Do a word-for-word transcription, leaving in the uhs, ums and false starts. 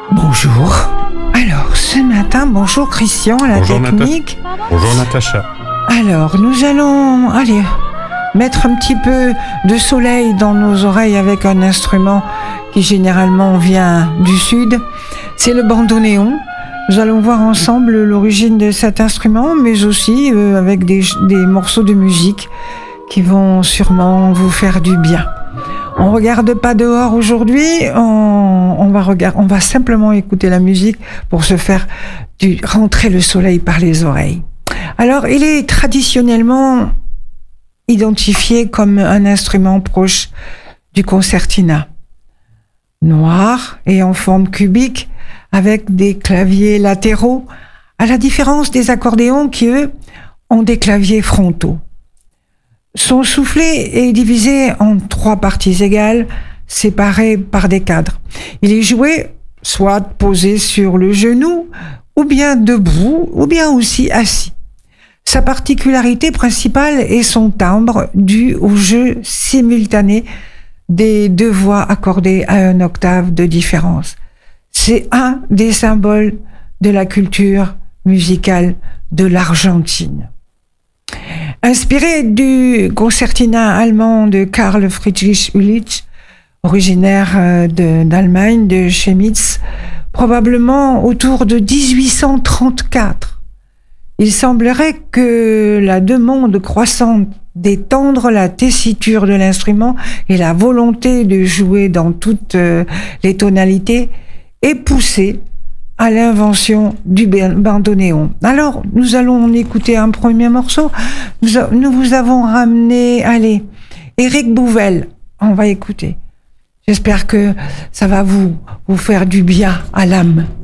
Bonjour. Alors, ce matin, bonjour Christian à la Bonjour, technique. Nata- Bonjour Natacha. Alors, nous allons, allez, mettre un petit peu de soleil dans nos oreilles avec un instrument qui généralement vient du sud. C'est le bandoneon. Nous allons voir ensemble l'origine de cet instrument, mais aussi euh, avec des, des morceaux de musique qui vont sûrement vous faire du bien. On regarde pas dehors aujourd'hui, on, on va regarder, on va simplement écouter la musique pour se faire du, rentrer le soleil par les oreilles. Alors, il est traditionnellement identifié comme un instrument proche du concertina. Noir et en forme cubique, avec des claviers latéraux, à la différence des accordéons qui, eux, ont des claviers frontaux. Son soufflet est divisé en trois parties égales, séparées par des cadres. Il est joué soit posé sur le genou, ou bien debout, ou bien aussi assis. Sa particularité principale est son timbre dû au jeu simultané des deux voix accordées à une octave de différence. C'est un des symboles de la culture musicale de l'Argentine. Inspiré du concertina allemand de Karl Friedrich Ulich, originaire de, d'Allemagne, de Chemnitz, probablement autour de dix-huit cent trente-quatre. Il semblerait que la demande croissante d'étendre la tessiture de l'instrument et la volonté de jouer dans toutes les tonalités ait poussé à l'invention du bandoneon. Alors, nous allons écouter un premier morceau. Nous, nous vous avons ramené, allez, Éric Bouvel. On va écouter. J'espère que ça va vous, vous faire du bien à l'âme.